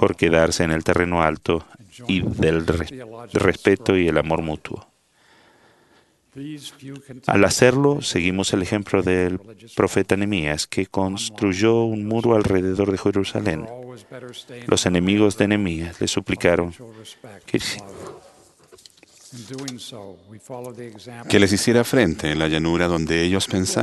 mejor quedarse en el terreno alto y del respeto y el amor mutuo. Al hacerlo, seguimos el ejemplo del profeta Nehemías, que construyó un muro alrededor de Jerusalén. Los enemigos de Nehemías le suplicaron que les hiciera frente en la llanura donde ellos pensaban